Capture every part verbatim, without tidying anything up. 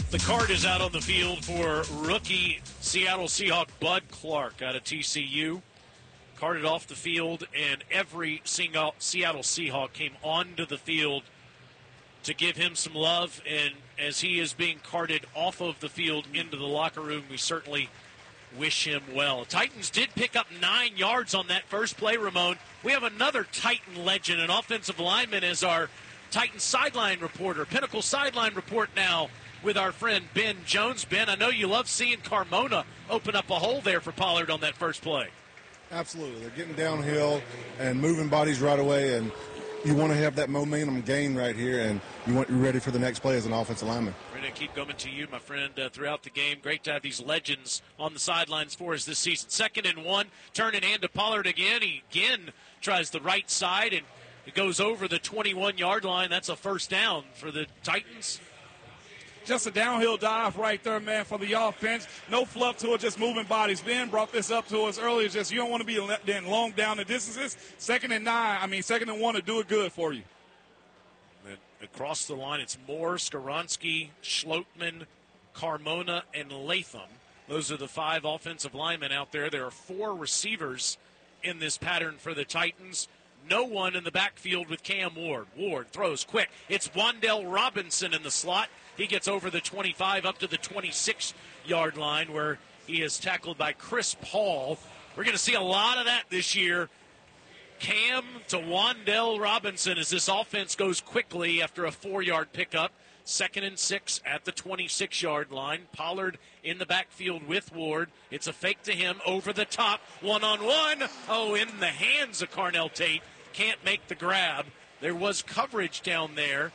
The card is out on the field for rookie Seattle Seahawk Bud Clark out of T C U. Carted off the field, and every single Seattle Seahawk came onto the field to give him some love. And as he is being carted off of the field into the locker room, we certainly wish him well. Titans did pick up nine yards on that first play, Ramon. We have another Titan legend, an offensive lineman, as our Titan sideline reporter. Pinnacle sideline report now with our friend Ben Jones. Ben, I know you love seeing Carmona open up a hole there for Pollard on that first play. Absolutely. They're getting downhill and moving bodies right away, and you want to have that momentum gain right here, and you want you're ready for the next play as an offensive lineman. We're going to keep coming to you, my friend, uh, throughout the game. Great to have these legends on the sidelines for us this season. Second and one, turn and hand to Pollard again. He again tries the right side, and it goes over the twenty-one-yard line. That's a first down for the Titans. Just a downhill dive right there, man, for the offense. No fluff to it, just moving bodies. Ben brought this up to us earlier. Just you don't want to be then long down the distances. Second and nine, I mean, second and one to do it good for you. And across the line, it's Moore, Skoronski, Schlotman, Carmona, and Latham. Those are the five offensive linemen out there. There are four receivers in this pattern for the Titans. No one in the backfield with Cam Ward. Ward throws quick. It's Wan'Dale Robinson in the slot. He gets over the twenty-five up to the twenty-six-yard line where he is tackled by Chris Paul. We're going to see a lot of that this year. Cam to Wan'Dale Robinson as this offense goes quickly after a four-yard pickup. Second and six at the twenty-six-yard line. Pollard in the backfield with Ward. It's a fake to him over the top. One-on-one. Oh, in the hands of Carnell Tate. Can't make the grab. There was coverage down there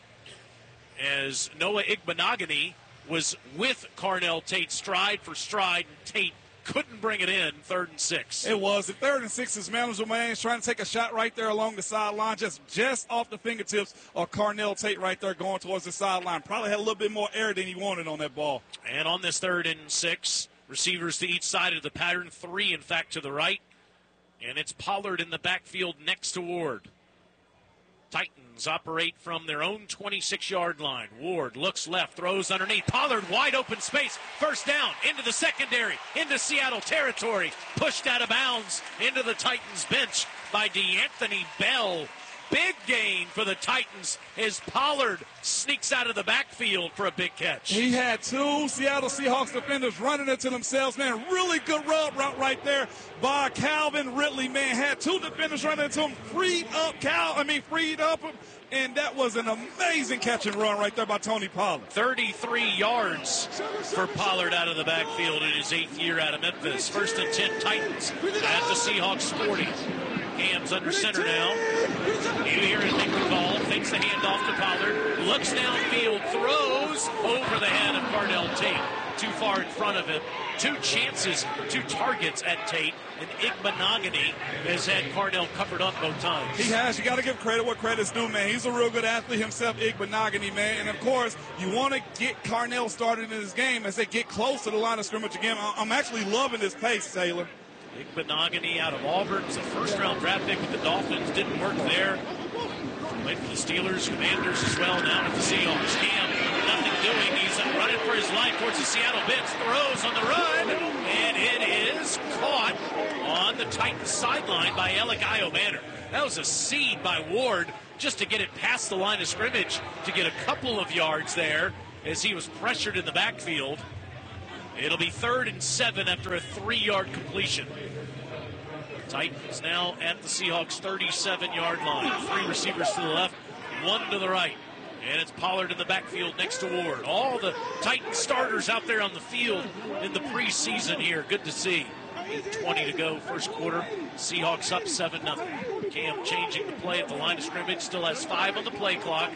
as Noah Igbenogany was with Carnell Tate stride for stride, and Tate couldn't bring it in. Third and six. It was. The third and six is Manuel Man's trying to take a shot right there along the sideline, just just off the fingertips of Carnell Tate right there going towards the sideline. Probably had a little bit more air than he wanted on that ball. And on this third and six, receivers to each side of the pattern, three, in fact, to the right. And it's Pollard in the backfield next to Ward. Titans operate from their own twenty-six-yard line. Ward looks left, throws underneath. Pollard, wide open space. First down, into the secondary, into Seattle territory. Pushed out of bounds into the Titans bench by DeAnthony Bell. Big gain for the Titans as Pollard sneaks out of the backfield for a big catch. He had two Seattle Seahawks defenders running into themselves, man. Really good rub route right there by Calvin Ridley, man. Had two defenders running into him, freed up Cal, I mean, freed up him. And that was an amazing catch and run right there by Tony Pollard. thirty-three yards for Pollard out of the backfield in his eighth year out of Memphis. First and ten Titans at the Seahawks forty. Cam's under center now. You hear it make the call. Fakes the handoff to Pollard. Looks downfield. Throws over the head of Carnell Tate. Too far in front of him. Two chances, two targets at Tate. And Igbenogany has had Carnell covered up both times. He has. You got to give credit what credit's due, man. He's a real good athlete himself, Igbenogany, man. And, of course, you want to get Carnell started in this game as they get close to the line of scrimmage again. I'm actually loving this pace, Taylor. Igbenogany out of Auburn is a first-round draft pick with the Dolphins. Didn't work there. Played for the Steelers, Commanders as well. Now with the Seahawks. Cam, nothing doing. He's running for his life towards the Seattle bench. Throws on the run, and it is caught on the Titans sideline by Alec Iomanner. That was a seed by Ward just to get it past the line of scrimmage to get a couple of yards there as he was pressured in the backfield. It'll be third and seven after a three-yard completion. Titans now at the Seahawks' thirty-seven-yard line. Three receivers to the left, one to the right. And it's Pollard in the backfield next to Ward. All the Titans starters out there on the field in the preseason here. Good to see. eight twenty to go, first quarter. Seahawks up seven nothing. Cam changing the play at the line of scrimmage. Still has five on the play clock.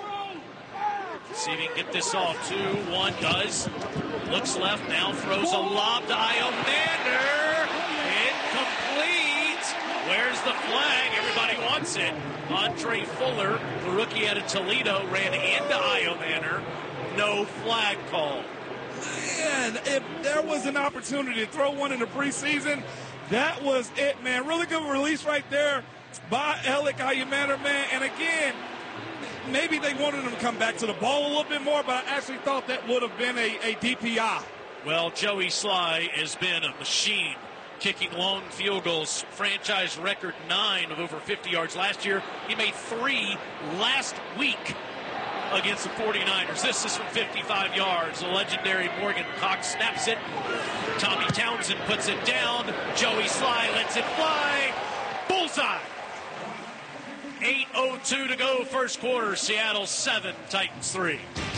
See if he can get this off. Two, one, does. Looks left, now throws a lob to Iomanner. Incomplete. Where's the flag? Everybody wants it. Andre Fuller, the rookie out of Toledo, ran into Iomanner. No flag call. Man, if there was an opportunity to throw one in the preseason, that was it, man. Really good release right there by Alec Iomanner, man. And again, maybe they wanted him to come back to the ball a little bit more, but I actually thought that would have been a, a D P I. Well, Joey Sly has been a machine kicking long field goals, franchise record nine of over fifty yards last year. He made three last week against the forty-niners. This is from fifty-five yards. The legendary Morgan Cox snaps it. Tommy Townsend puts it down. Joey Sly lets it fly. Bullseye. eight oh two to go, first quarter. Seattle seven, Titans three.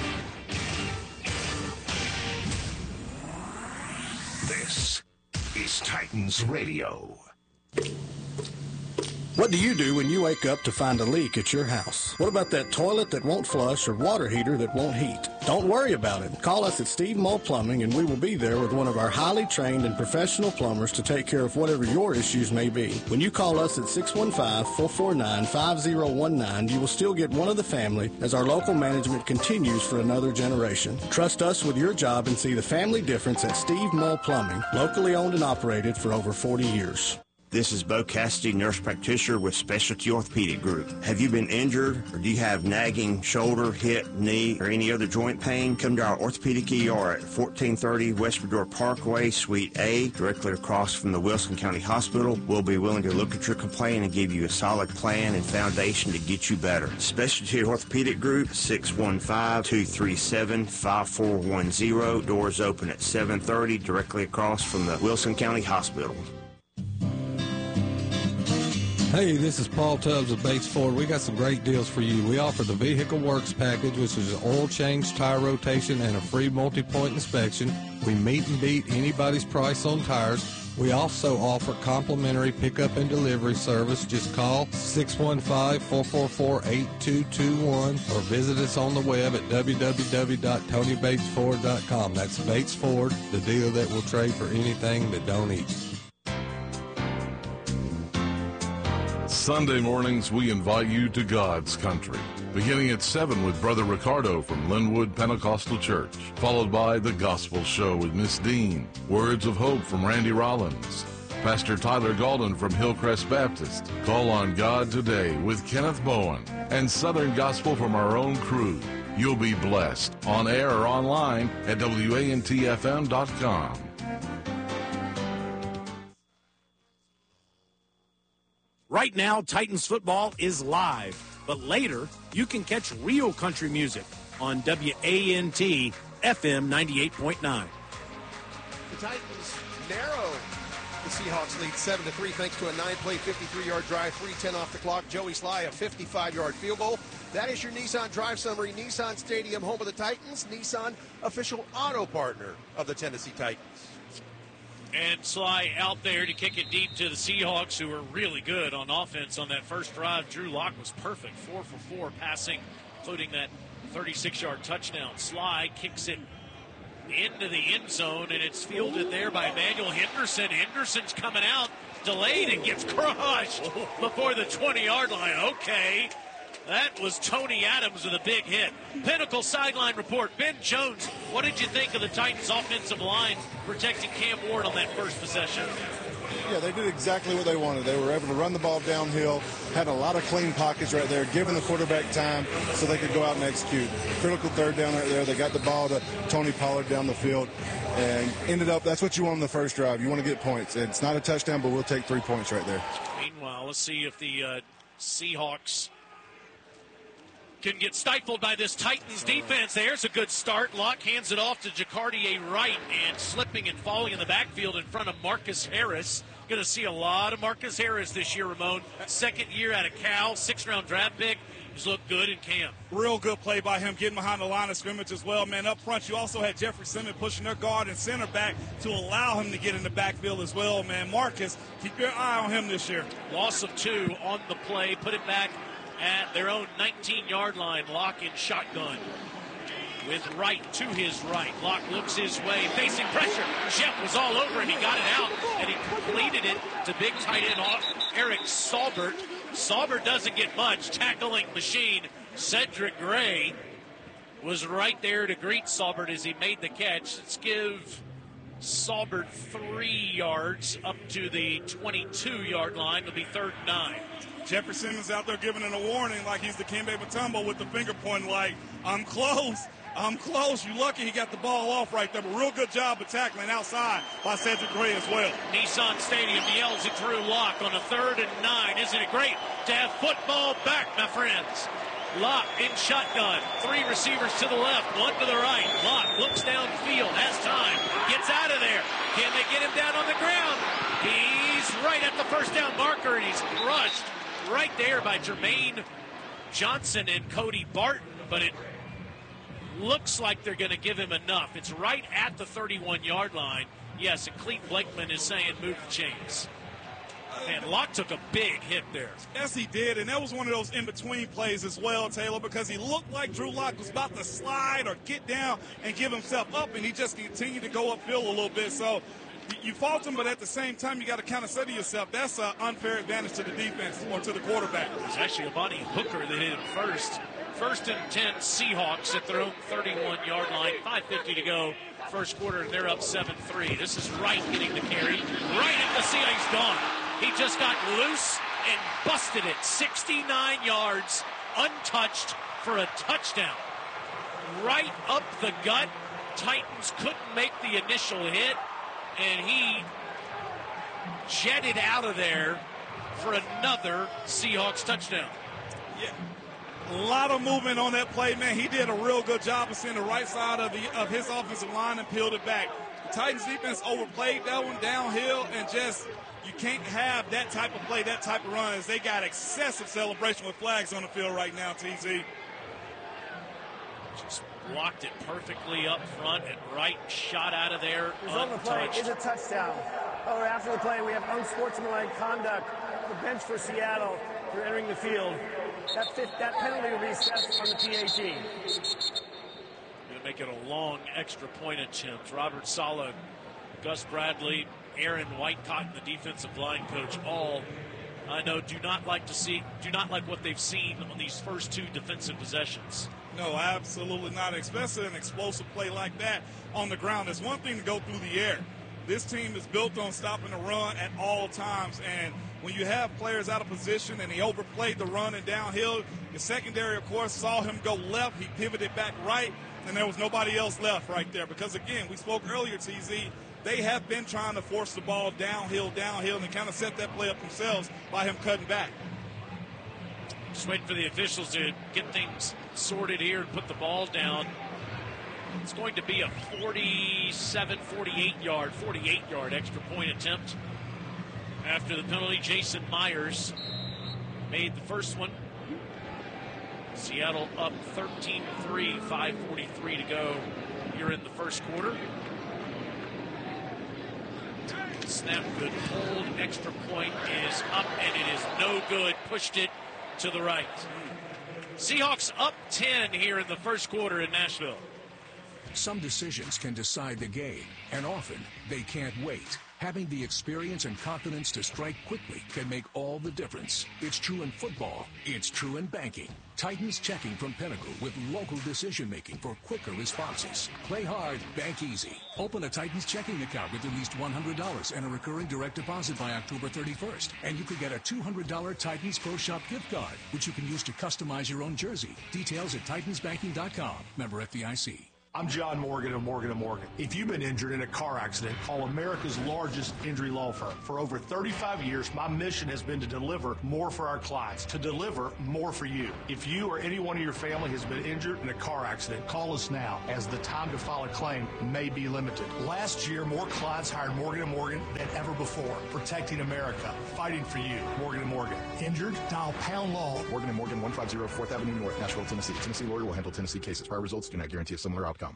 This is Titans Radio. What do you do when you wake up to find a leak at your house? What about that toilet that won't flush or water heater that won't heat? Don't worry about it. Call us at Steve Mull Plumbing and we will be there with one of our highly trained and professional plumbers to take care of whatever your issues may be. When you call us at six one five, four four nine, five zero one nine, you will still get one of the family as our local management continues for another generation. Trust us with your job and see the family difference at Steve Mull Plumbing, locally owned and operated for over forty years. This is Bo Cassidy, nurse practitioner with Specialty Orthopedic Group. Have you been injured or do you have nagging shoulder, hip, knee, or any other joint pain? Come to our orthopedic E R at fourteen thirty West Medora Parkway, Suite A, directly across from the Wilson County Hospital. We'll be willing to look at your complaint and give you a solid plan and foundation to get you better. Specialty Orthopedic Group, six one five, two three seven, five four one zero. Doors open at seven thirty, directly across from the Wilson County Hospital. Hey, this is Paul Tubbs of Bates Ford. We got some great deals for you. We offer the Vehicle Works Package, which is an oil change, tire rotation, and a free multi-point inspection. We meet and beat anybody's price on tires. We also offer complimentary pickup and delivery service. Just call six one five, four four four, eight two two one or visit us on the web at w w w dot tony bates ford dot com. That's Bates Ford, the dealer that will trade for anything that don't eat. Sunday mornings, we invite you to God's country, beginning at seven with Brother Ricardo from Linwood Pentecostal Church, followed by The Gospel Show with Miss Dean, Words of Hope from Randy Rollins, Pastor Tyler Galden from Hillcrest Baptist, Call on God Today with Kenneth Bowen, and Southern Gospel from our own crew. You'll be blessed on air or online at W A N T F M dot com. Right now, Titans football is live, but later you can catch real country music on W A N T F M ninety-eight point nine. The Titans narrow the Seahawks lead seven to three thanks to a nine-play, fifty-three-yard drive, three ten off the clock. Joey Sly, a fifty-five-yard field goal. That is your Nissan Drive Summary. Nissan Stadium, home of the Titans. Nissan, official auto partner of the Tennessee Titans. And Sly out there to kick it deep to the Seahawks, who were really good on offense on that first drive. Drew Lock was perfect, four for four passing, including that thirty-six-yard touchdown. Sly kicks it into the end zone, and it's fielded there by Emmanuel Henderson. Henderson's coming out, delayed, and gets crushed before the twenty-yard line. Okay. That was Tony Adams with a big hit. Pinnacle sideline report. Ben Jones, what did you think of the Titans' offensive line protecting Cam Ward on that first possession? Yeah, they did exactly what they wanted. They were able to run the ball downhill, had a lot of clean pockets right there, giving the quarterback time so they could go out and execute. Critical third down right there. They got the ball to Tony Pollard down the field and ended up, that's what you want on the first drive. You want to get points. It's not a touchdown, but we'll take three points right there. Meanwhile, let's see if the uh, Seahawks can get stifled by this Titans defense. There's a good start. Locke hands it off to Jacardier Wright, and slipping and falling in the backfield in front of Marcus Harris. Going to see a lot of Marcus Harris this year, Ramon. Second year out of Cal, sixth-round draft pick. He's looked good in camp. Real good play by him, getting behind the line of scrimmage as well, man. Up front, you also had Jeffrey Simmons pushing their guard and center back to allow him to get in the backfield as well, man. Marcus, keep your eye on him this year. Loss of two on the play. Put it back at their own nineteen-yard line. Locke in shotgun with Wright to his right. Locke looks his way, facing pressure. Shep was all over him. He got it out, and he completed it to big tight end Eric Saubert. Saubert doesn't get much. Tackling machine. Cedric Gray was right there to greet Saubert as he made the catch. Let's give Saubert three yards up to the twenty-two-yard line. It'll be third and nine. Jefferson is out there giving it a warning like he's the Dikembe Mutombo with the finger pointing like, I'm close. I'm close. You lucky he got the ball off right there. But real good job of tackling outside by Cedric Gray as well. Nissan Stadium yells at Drew Lock on a third and nine. Isn't it great to have football back, my friends? Lock in shotgun. Three receivers to the left, one to the right. Lock looks downfield, has time, gets out of there. Can they get him down on the ground? He's right at the first down marker, and he's crushed right there by Jermaine Johnson and Cody Barton. But it looks like they're going to give him enough. It's right at the thirty-one-yard line. Yes, and Clete Blakeman is saying move the chains. And Locke took a big hit there. Yes, he did, and that was one of those in-between plays as well, Taylor, because he looked like Drew Lock was about to slide or get down and give himself up, and he just continued to go upfield a little bit. So you fault him, but at the same time, you got to kind of say to yourself, that's an unfair advantage to the defense or to the quarterback. It was actually Amani Hooker that hit him first. First and ten, Seahawks at their own thirty-one-yard line. five fifty to go, first quarter, and they're up seven three. This is Wright getting the carry. Right at the sea, he's gone. He just got loose and busted it. sixty-nine yards, untouched for a touchdown. Right up the gut. Titans couldn't make the initial hit, and he jetted out of there for another Seahawks touchdown. Yeah. A lot of movement on that play, man. He did a real good job of seeing the right side of the of his offensive line and peeled it back. The Titans defense overplayed that one downhill, and just you can't have that type of play, that type of run, as they got excessive celebration with flags on the field right now, T Z. Just blocked it perfectly up front, and Wright shot out of there Result of the play is a touchdown. Oh, after the play, we have unsportsmanlike conduct. The bench for Seattle for entering the field. That, fifth, that penalty will be assessed on the P A T. Going to make it a long extra point attempt. Robert Saleh, Gus Bradley, Aaron Whitecott, the defensive line coach, all I know do not like to see, do not like what they've seen on these first two defensive possessions. No, absolutely not. Especially an explosive play like that on the ground. It's one thing to go through the air. This team is built on stopping the run at all times, and when you have players out of position and he overplayed the run and downhill, the secondary, of course, saw him go left. He pivoted back right, and there was nobody else left right there. Because, again, we spoke earlier, T Z, they have been trying to force the ball downhill, downhill, and they kind of set that play up themselves by him cutting back. Just waiting for the officials to get things sorted here and put the ball down. It's going to be a forty-seven, forty-eight yard, forty-eight yard extra point attempt. After the penalty, Jason Myers made the first one. Seattle up thirteen three, five forty-three to go here in the first quarter. Snap, good hold. Extra point is up, and it is no good. Pushed it to the right. Seahawks up ten here in the first quarter in Nashville. Some decisions can decide the game, and often they can't wait. Having the experience and confidence to strike quickly can make all the difference. It's true in football. It's true in banking. Titans Checking from Pinnacle with local decision-making for quicker responses. Play hard, bank easy. Open a Titans checking account with at least one hundred dollars and a recurring direct deposit by October thirty-first. And you could get a two hundred dollars Titans Pro Shop gift card, which you can use to customize your own jersey. Details at titans banking dot com. Member F D I C. I'm John Morgan of Morgan and Morgan. If you've been injured in a car accident, call America's largest injury law firm. For over thirty-five years, my mission has been to deliver more for our clients, to deliver more for you. If you or anyone in your family has been injured in a car accident, call us now, as the time to file a claim may be limited. Last year, more clients hired Morgan and Morgan than ever before, protecting America, fighting for you. Morgan and Morgan. Injured? Dial pound law. Morgan and Morgan, one fifty fourth Avenue North, Nashville, Tennessee. Tennessee lawyer will handle Tennessee cases. Prior results do not guarantee a similar outcome.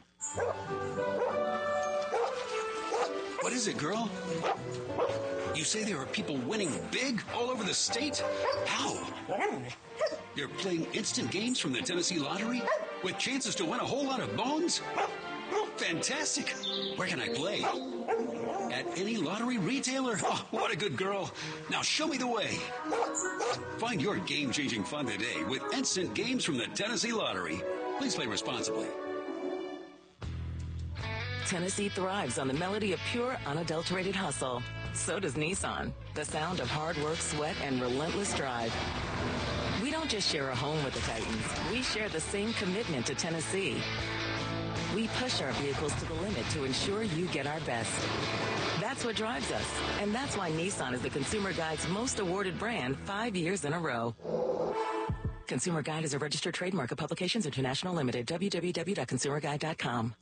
What is it, girl? You say there are people winning big all over the state? How? You're playing instant games from the Tennessee Lottery with chances to win a whole lot of bones? Fantastic. Where can I play? At any lottery retailer? Oh, what a good girl. Now show me the way. Find your game-changing fun today with instant games from the Tennessee Lottery. Please play responsibly. Tennessee thrives on the melody of pure, unadulterated hustle. So does Nissan. The sound of hard work, sweat, and relentless drive. We don't just share a home with the Titans. We share the same commitment to Tennessee. We push our vehicles to the limit to ensure you get our best. That's what drives us. And that's why Nissan is the Consumer Guide's most awarded brand five years in a row. Consumer Guide is a registered trademark of Publications International Limited. w w w dot consumer guide dot com.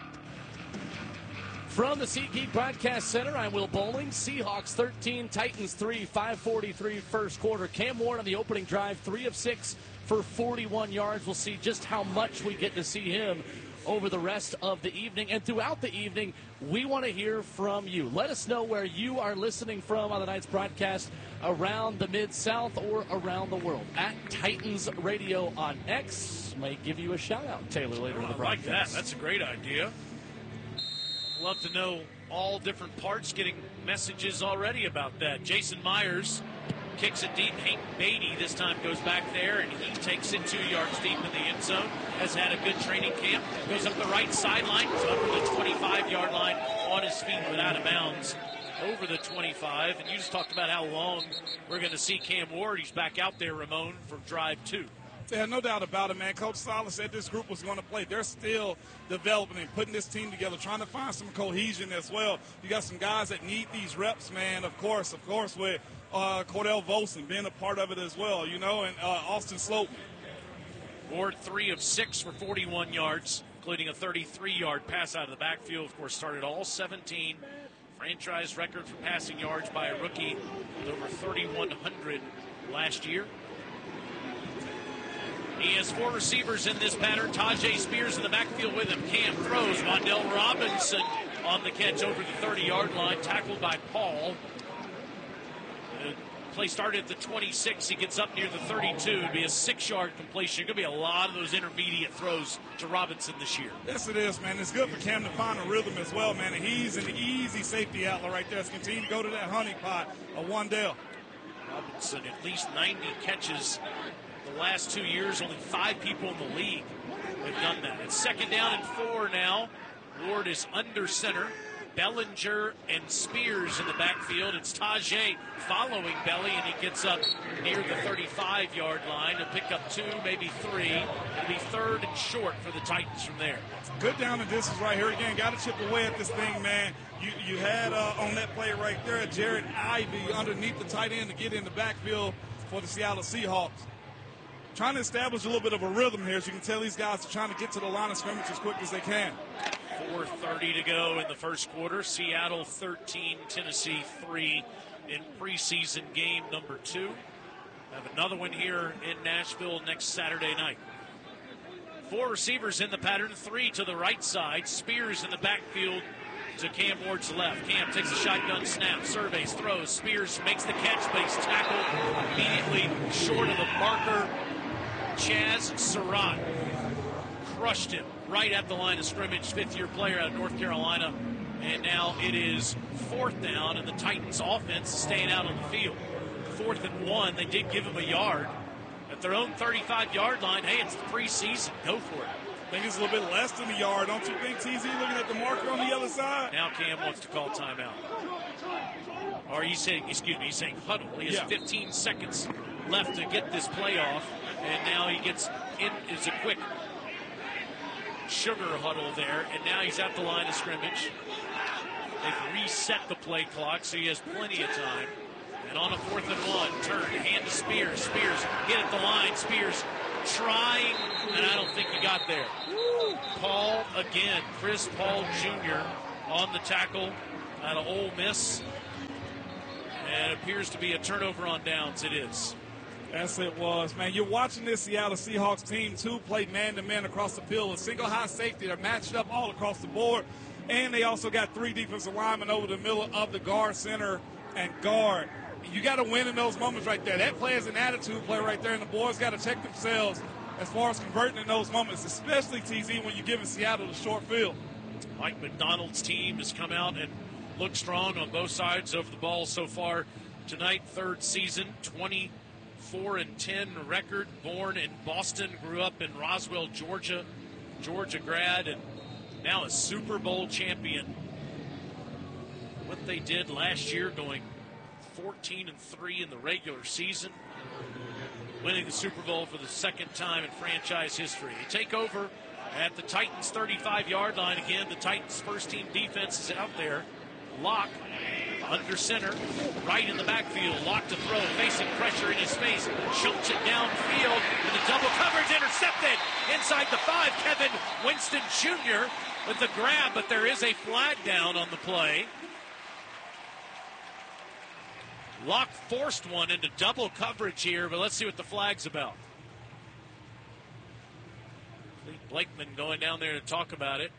From the SeatGeek Broadcast Center, I'm Will Bowling. Seahawks thirteen, Titans three, five forty-three first quarter. Cam Ward on the opening drive, three of six for forty-one yards. We'll see just how much we get to see him over the rest of the evening. And throughout the evening, we want to hear from you. Let us know where you are listening from on the night's broadcast around the Mid-South or around the world. At Titans Radio on X. Might give you a shout-out, Taylor, later in the broadcast. I like that. That's a great idea. Love to know all different parts, getting messages already about that. Jason Myers kicks it deep. Hank Beatty this time goes back there, and he takes it two yards deep in the end zone. Has had a good training camp. Goes up the right sideline, so over the twenty-five-yard line, on his feet but out of bounds over the twenty-five. And you just talked about how long we're going to see Cam Ward. He's back out there, Ramon, for drive two. Yeah, no doubt about it, man. Coach Saleh said this group was going to play. They're still developing and putting this team together, trying to find some cohesion as well. You got some guys that need these reps, man, of course, of course, with uh, Cordell Volson being a part of it as well, you know, and uh, Austin Slope. Ward three of six for forty-one yards, including a thirty-three-yard pass out of the backfield. Of course, started all seventeen. Franchise record for passing yards by a rookie with over thirty-one hundred last year. He has four receivers in this pattern. Tajay Spears in the backfield with him. Cam throws. Wandell Robinson on the catch over the thirty-yard line, tackled by Paul. The play started at the twenty-six. He gets up near the thirty-two. It'd be a six-yard completion. Going to be a lot of those intermediate throws to Robinson this year. Yes, it is, man. It's good for Cam to find a rhythm as well, man. And he's an easy safety outlet right there. Let's continue to go to that honey pot of Wandell. Robinson, at least ninety catches the last two years. Only five people in the league have done that. It's second down and four now. Ward is under center. Bellinger and Spears in the backfield. It's Tajay following Belly, and he gets up near the thirty-five-yard line to pick up two, maybe three. It'll be third and short for the Titans from there. Good down and distance right here again. Got to chip away at this thing, man. You you had uh, on that play right there, Jared Ivey underneath the tight end to get in the backfield for the Seattle Seahawks. Trying to establish a little bit of a rhythm here. As you can tell, these guys are trying to get to the line of scrimmage as quick as they can. four thirty to go in the first quarter. Seattle thirteen, Tennessee three in preseason game number two. Have another one here in Nashville next Saturday night. Four receivers in the pattern, three to the right side. Spears in the backfield to Cam Ward's left. Cam takes a shotgun snap, surveys, throws. Spears makes the catch, but he's tackled immediately short of the marker. Chaz Surratt crushed him right at the line of scrimmage, fifth-year player out of North Carolina. And now it is fourth down, and the Titans offense is staying out on the field. Fourth and one, they did give him a yard. At their own thirty-five-yard line, hey, it's the preseason. Go for it. I think it's a little bit less than a yard, don't you think, T Z, looking at the marker on the other side? Now Cam wants to call timeout. Or he's saying, excuse me, he's saying huddle. He has yeah. fifteen seconds left to get this play off, and now he gets in, is a quick sugar huddle there, and now he's at the line of scrimmage. They've reset the play clock, so he has plenty of time. And on a fourth and one, turn, hand to Spears. Spears hit at the line. Spears trying, and I don't think he got there. Paul again, Chris Paul Junior on the tackle out of Ole Miss. And it appears to be a turnover on downs. It is. Yes, it was, man. You're watching this Seattle Seahawks team, too, play man-to-man across the field. A single high safety. They're matched up all across the board. And they also got three defensive linemen over the middle of the guard, center, and guard. You got to win in those moments right there. That play is an attitude play right there, and the boys got to check themselves as far as converting in those moments, especially, T Z, when you're giving Seattle the short field. Mike McDonald's team has come out and looked strong on both sides of the ball so far tonight. Third season, twenty-four and ten record. Born in Boston, grew up in Roswell, Georgia, Georgia grad, and now a Super Bowl champion. what they did last year, going fourteen and three in the regular season, winning the Super Bowl for the second time in franchise history. They take over at the Titans' thirty-five-yard line again. The Titans' first-team defense is out there. Locke under center, right in the backfield. Locke to throw, facing pressure in his face. Shoots it downfield, and the double coverage intercepted inside the five. Kevin Winston Junior with the grab, but there is a flag down on the play. Locke forced one into double coverage here, but let's see what the flag's about. Blakeman going down there to talk about it.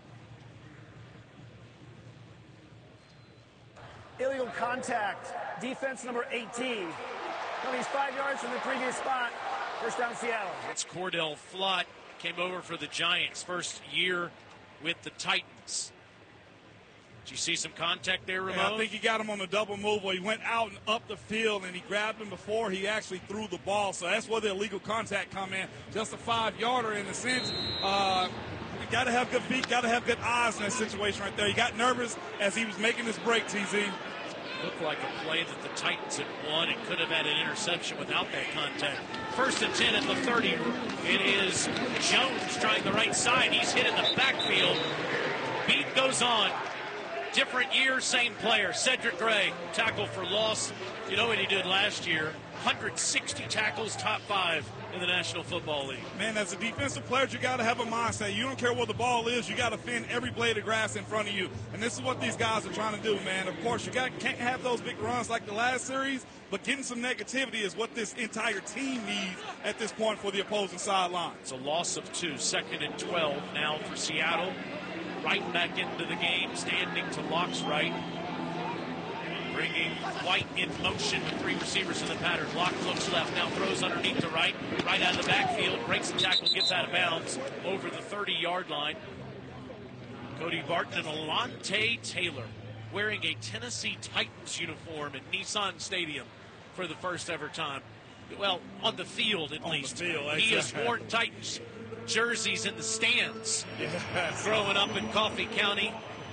Illegal contact. Defense number eighteen. He's five yards from the previous spot. First down, Seattle. It's Cordell Flott. Came over for the Giants. First year with the Titans. Did you see some contact there, Ramon? Yeah, I think he got him on the double move where he went out and up the field, and he grabbed him before he actually threw the ball. So that's where the illegal contact come in. Just a five-yarder in a sense. Uh, you got to have good feet, got to have good eyes in that situation right there. He got nervous as he was making his break, T Z. Looked like a play that the Titans had won and could have had an interception without that contact. First and ten at the thirty. It is Jones trying the right side. He's hit in the backfield. Beat goes on. Different year, same player. Cedric Gray, tackle for loss. You know what he did last year? one hundred sixty tackles, top five in the National Football League. Man, as a defensive player, you got to have a mindset. You don't care where the ball is. You got to fend every blade of grass in front of you. And this is what these guys are trying to do, man. Of course, you got, can't have those big runs like the last series, but getting some negativity is what this entire team needs at this point for the opposing sideline. It's a loss of two. Second and twelve now for Seattle. Right back into the game, standing to Locke's right. Bringing White in motion with three receivers in the pattern. Locke looks left, now throws underneath the right. Right out of the backfield, breaks the tackle, gets out of bounds over the thirty-yard line. Cody Barton and Alontae Taylor wearing a Tennessee Titans uniform at Nissan Stadium for the first ever time. Well, on the field at on least. The field, he has worn Titans jerseys in the stands. Yes. Growing up in Coffee County.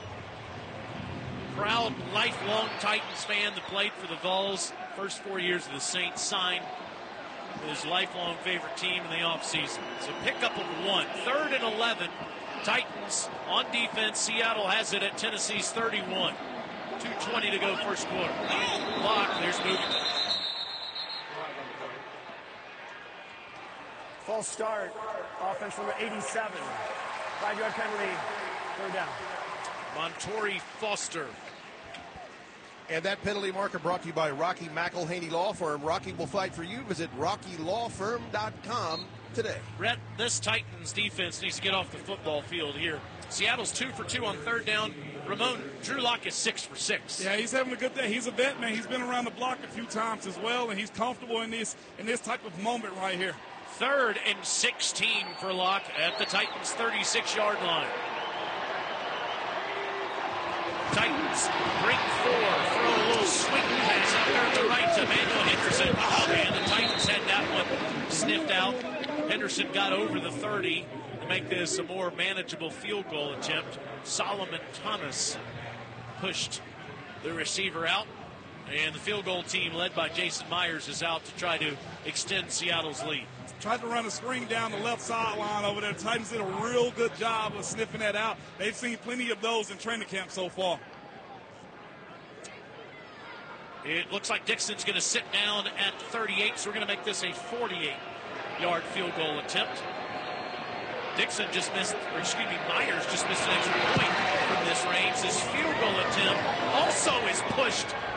Proud, lifelong Titans fan that played for the Vols. First four years of the Saints, signed with his lifelong favorite team in the offseason. So pickup of one. Third and eleven. Titans on defense. Seattle has it at Tennessee's thirty-one. two twenty to go first quarter. Block. There's movement. False start. Offense number eighty-seven. Five-yard penalty. Third down. Montori Foster. And that penalty marker brought to you by Rocky McElhaney Law Firm. Rocky will fight for you. Visit rocky law firm dot com today. Brett, this Titans defense needs to get off the football field here. Seattle's two for two on third down. Ramon, Drew Lock is six for six. Yeah, he's having a good day. He's a vet, man. He's been around the block a few times as well, and he's comfortable in this in this type of moment right here. Third and sixteen for Locke at the Titans' thirty-six-yard line. Titans bring four, throw a little swing pass out there to the right to Emmanuel Henderson. Oh, man, the Titans had that one sniffed out. Henderson got over the thirty to make this a more manageable field goal attempt. Solomon Thomas pushed the receiver out, and the field goal team led by Jason Myers is out to try to extend Seattle's lead. Tried to run a screen down the left sideline over there. The Titans did a real good job of sniffing that out. They've seen plenty of those in training camp so far. It looks like Dixon's going to sit down at thirty-eight, so we're going to make this a forty-eight-yard field goal attempt. Dixon just missed, or excuse me, Myers just missed an extra point from this range. This field goal attempt also is pushed